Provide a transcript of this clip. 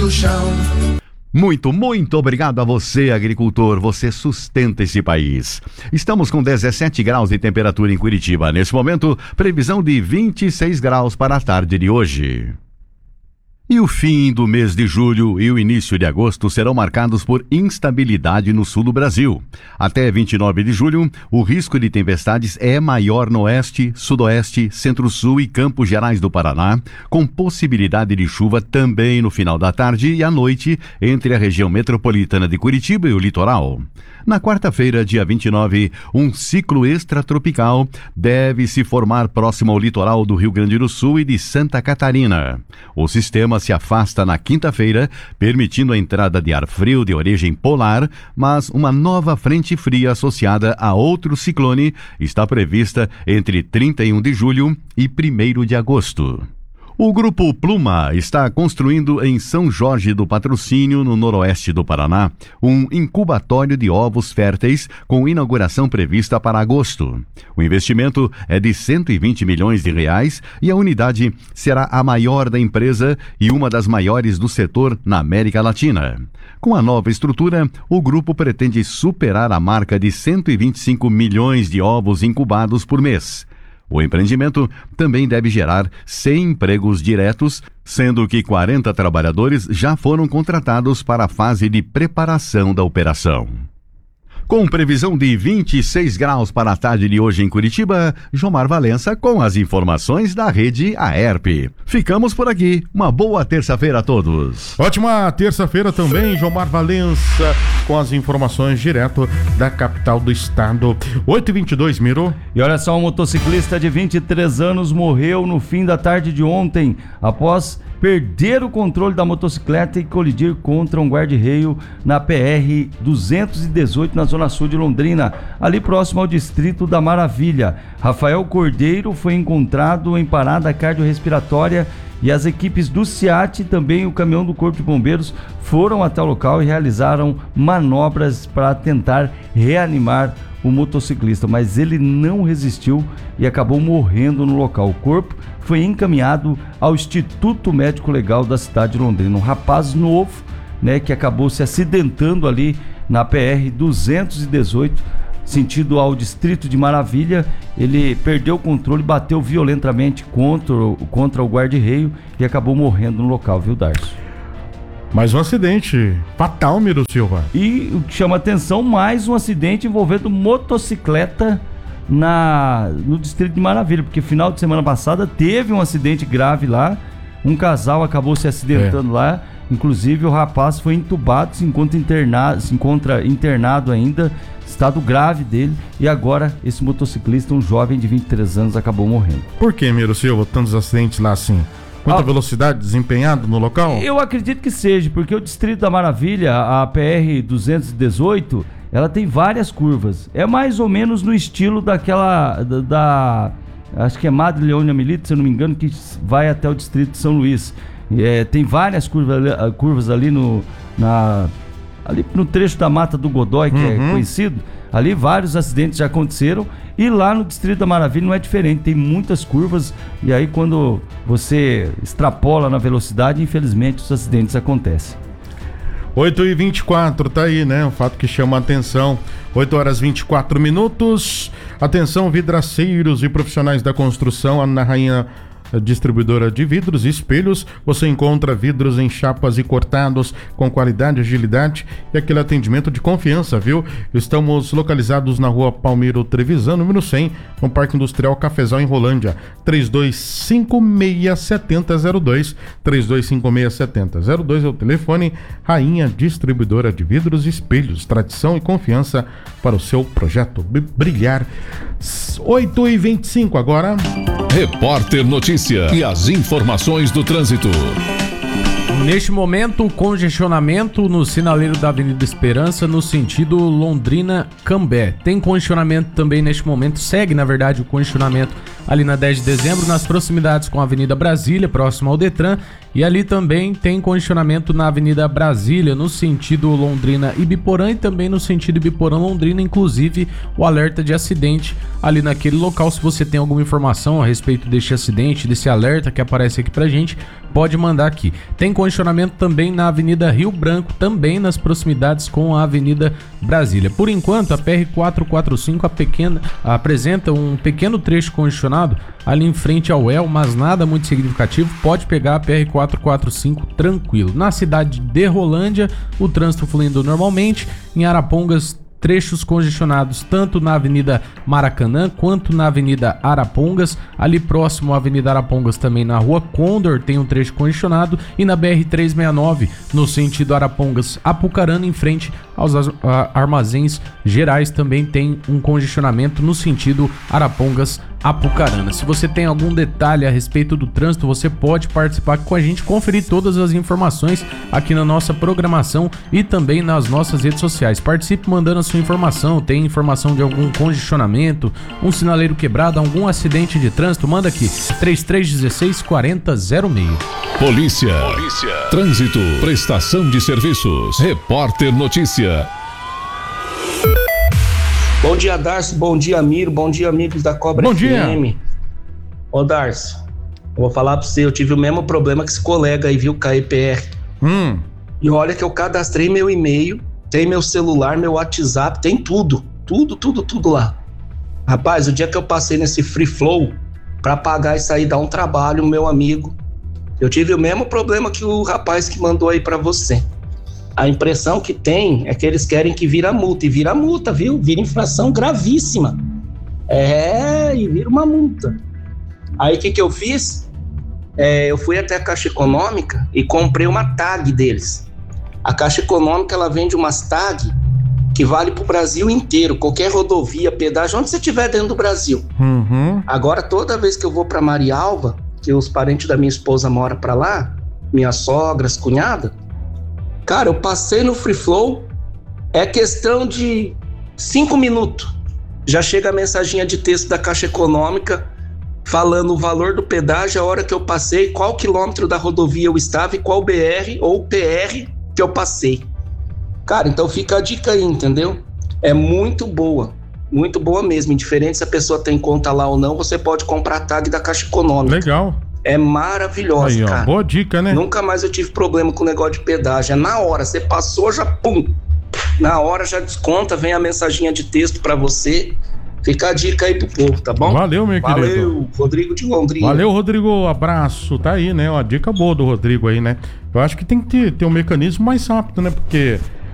do chão. Muito obrigado a você, agricultor. Você sustenta esse país. Estamos com 17 graus de temperatura em Curitiba. Nesse momento, previsão de 26 graus para a tarde de hoje. E o fim do mês de julho e o início de agosto serão marcados por instabilidade no sul do Brasil. Até 29 de julho, o risco de tempestades é maior no oeste, sudoeste, centro-sul e Campos Gerais do Paraná, com possibilidade de chuva também no final da tarde e à noite entre a região metropolitana de Curitiba e o litoral. Na quarta-feira, dia 29, um ciclo extratropical deve se formar próximo ao litoral do Rio Grande do Sul e de Santa Catarina. O sistema se afasta na quinta-feira, permitindo a entrada de ar frio de origem polar, mas uma nova frente fria associada a outro ciclone está prevista entre 31 de julho e 1º de agosto. O Grupo Pluma está construindo em São Jorge do Patrocínio, no noroeste do Paraná, um incubatório de ovos férteis com inauguração prevista para agosto. O investimento é de R$120 milhões e a unidade será a maior da empresa e uma das maiores do setor na América Latina. Com a nova estrutura, o grupo pretende superar a marca de 125 milhões de ovos incubados por mês. O empreendimento também deve gerar 100 empregos diretos, sendo que 40 trabalhadores já foram contratados para a fase de preparação da operação. Com previsão de 26 graus para a tarde de hoje em Curitiba, Jomar Valença com as informações da rede AERP. Ficamos por aqui. Uma boa terça-feira a todos. Ótima terça-feira também, Jomar Valença, com as informações direto da capital do estado. 8h22, Miro. E olha só, um motociclista de 23 anos morreu no fim da tarde de ontem, após perder o controle da motocicleta e colidir contra um guarda-reio na PR-218 na zona sul de Londrina, ali próximo ao distrito da Maravilha. Rafael Cordeiro foi encontrado em parada cardiorrespiratória e as equipes do SEAT e também o caminhão do Corpo de Bombeiros foram até o local e realizaram manobras para tentar reanimar o motociclista, mas ele não resistiu e acabou morrendo no local. O corpo foi encaminhado ao Instituto Médico Legal da cidade de Londrina. Um rapaz novo, né, que acabou se acidentando ali na PR-218, sentido ao distrito de Maravilha. Ele perdeu o controle, bateu violentamente contra o guarda-reio e acabou morrendo no local, viu, Darcio? Mais um acidente fatal, Miro Silva. E o que chama atenção, mais um acidente envolvendo motocicleta no distrito de Maravilha, porque final de semana passada teve um acidente grave lá, um casal acabou se acidentando lá, inclusive o rapaz foi entubado, se encontra internado ainda, estado grave dele, e agora esse motociclista, um jovem de 23 anos, acabou morrendo. Por que, Miro Silva, tantos acidentes lá assim? Quanta velocidade desempenhada no local? Eu acredito que seja, porque o Distrito da Maravilha, a PR-218, ela tem várias curvas. É mais ou menos no estilo daquela, acho que é Madre Leônia Milito, se eu não me engano, que vai até o Distrito de São Luís. Tem várias curvas ali ali no trecho da Mata do Godói, que é conhecido. Ali vários acidentes já aconteceram. E lá no Distrito da Maravilha não é diferente, tem muitas curvas, e aí quando você extrapola na velocidade, infelizmente os acidentes acontecem. 8h24, tá aí, né? Um fato que chama a atenção. 8h24. Atenção, vidraceiros e profissionais da construção, na Rainha Distribuidora de Vidros e Espelhos. Você encontra vidros em chapas e cortados com qualidade, agilidade e aquele atendimento de confiança, viu? Estamos localizados na rua Palmeiro Trevisan, número 100, no Parque Industrial Cafezal, em Rolândia. 32567002. 32567002 é o telefone. Rainha Distribuidora de Vidros e Espelhos, tradição e confiança para o seu projeto brilhar. 8h25 agora. Repórter Notícia e as informações do trânsito. Neste momento, congestionamento no sinaleiro da Avenida Esperança no sentido Londrina-Cambé. Tem congestionamento também neste momento, segue na verdade o congestionamento ali na 10 de dezembro, nas proximidades com a Avenida Brasília, próximo ao Detran, e ali também tem congestionamento na Avenida Brasília, no sentido Londrina-Ibiporã e também no sentido Ibiporã-Londrina, inclusive o alerta de acidente ali naquele local. Se você tem alguma informação a respeito deste acidente, desse alerta que aparece aqui pra gente, pode mandar aqui. Tem congestionamento também na Avenida Rio Branco, também nas proximidades com a Avenida Brasília. Por enquanto, a PR-445 apresenta um pequeno trecho congestionado ali em frente ao El, mas nada muito significativo. Pode pegar a PR-445 tranquilo. Na cidade de Rolândia, o trânsito fluindo normalmente. Em Arapongas, trechos congestionados tanto na Avenida Maracanã quanto na Avenida Arapongas. Ali próximo à Avenida Arapongas, também na Rua Condor, tem um trecho congestionado. E na BR-369, no sentido Arapongas-Apucarana, em frente aos armazéns gerais, também tem um congestionamento no sentido Arapongas-Apucarana. Se você tem algum detalhe a respeito do trânsito, você pode participar com a gente, conferir todas as informações aqui na nossa programação e também nas nossas redes sociais. Participe mandando a sua informação. Tem informação de algum congestionamento, um sinaleiro quebrado, algum acidente de trânsito? Manda aqui, 3316-4006. Polícia. Trânsito, prestação de serviços, Repórter Notícia. Bom dia, Darcy. Bom dia, Miro. Bom dia, amigos da Cobra Bom FM. dia. Ô, Darcy, eu vou falar pra você, eu tive o mesmo problema que esse colega aí, viu, com a EPR. E olha que eu cadastrei meu e-mail, tem meu celular, meu WhatsApp, tem tudo lá. Rapaz, o dia que eu passei nesse Free Flow pra pagar isso aí, dá um trabalho, meu amigo, eu tive o mesmo problema que o rapaz que mandou aí pra você. A impressão que tem é que eles querem que vira multa, e vira multa, viu? Vira infração gravíssima. E vira uma multa. Aí o que eu fiz? Eu fui até a Caixa Econômica e comprei uma tag deles. A Caixa Econômica, ela vende umas tag que vale pro Brasil inteiro, qualquer rodovia, pedágio, onde você estiver dentro do Brasil. Agora, toda vez que eu vou pra Marialva, que os parentes da minha esposa moram pra lá, minhas sogras, cunhada, cara, eu passei no Free Flow, é questão de 5 minutos. Já chega a mensaginha de texto da Caixa Econômica falando o valor do pedágio, a hora que eu passei, qual quilômetro da rodovia eu estava e qual BR ou PR que eu passei. Cara, então fica a dica aí, entendeu? É muito boa mesmo. Indiferente se a pessoa tem conta lá ou não, você pode comprar a tag da Caixa Econômica. Legal. É maravilhosa, Aí, ó, cara. boa dica, né? Nunca mais eu tive problema com o negócio de pedágio. É na hora, você passou, já pum. Na hora já desconta, vem a mensaginha de texto pra você. Fica a dica aí pro povo, tá bom? Valeu, meu querido. Valeu, Rodrigo de Londrina. Valeu, Rodrigo, abraço. Tá aí, né? Uma dica boa do Rodrigo aí, né? Eu acho que tem que ter um mecanismo mais rápido, né? Porque